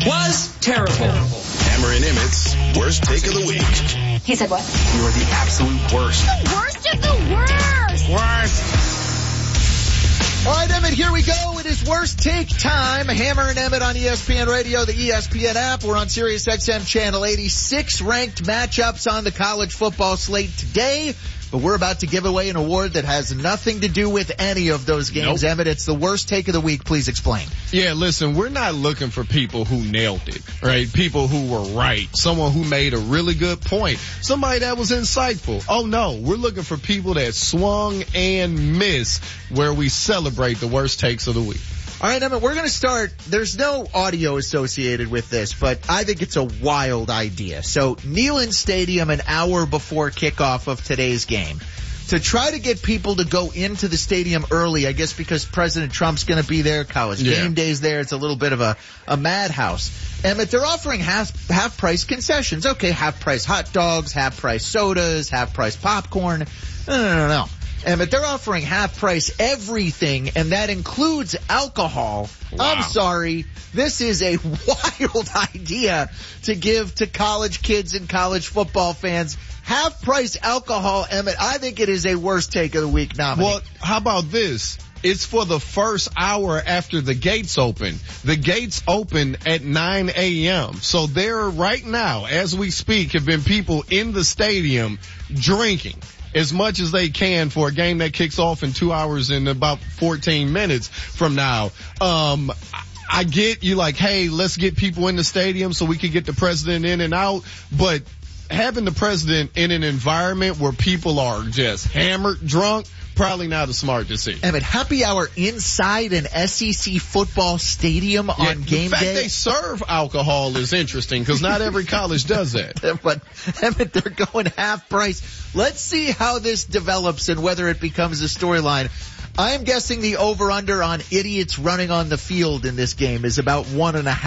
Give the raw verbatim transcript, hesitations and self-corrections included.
was terrible. Hammer and Emmett's worst take of the week. He said what? You are the absolute worst. The worst of the worst. Worst. All right, Emmett, here we go. It is Worst Take time. Hammer and Emmett on E S P N Radio, the E S P N app. We're on Sirius X M Channel eighty-six. Ranked matchups on the college football slate today. But we're about to give away an award that has nothing to do with any of those games. Nope. Emmett, it's the Worst Take of the week. Please explain. Yeah, listen, we're not looking for people who nailed it, right? People who were right. Someone who made a really good point. Somebody that was insightful. Oh, no, we're looking for people that swung and missed, where we celebrate the worst takes of the week. All right, Emmett, we're going to start. There's no audio associated with this, but I think it's a wild idea. So Neyland Stadium an hour before kickoff of today's game. To try to get people to go into the stadium early, I guess because President Trump's going to be there, college yeah. game day's there, it's a little bit of a, a madhouse. Emmett, they're offering half, half price concessions. Okay, half price hot dogs, half price sodas, half price popcorn. No, no, no, no. Emmett, they're offering half price everything, and that includes alcohol. Wow. I'm sorry. This is a wild idea to give to college kids and college football fans. Half price alcohol, Emmett, I think it is a worst take of the week nominee. Well, how about this? It's for the first hour after the gates open. The gates open at nine a.m. So there right now, as we speak, have been people in the stadium drinking as much as they can for a game that kicks off in two hours and about fourteen minutes from now. Um, I get you like, hey, let's get people in the stadium so we can get the president in and out. But having the president in an environment where people are just hammered drunk, probably not a smart decision. Emmett, happy hour inside an S E C football stadium yeah, on game the fact day. They serve alcohol is interesting because not every college does that. But Emmett, they're going half price. Let's see how this develops and whether it becomes a storyline. I am guessing the over-under on idiots running on the field in this game is about one and a half.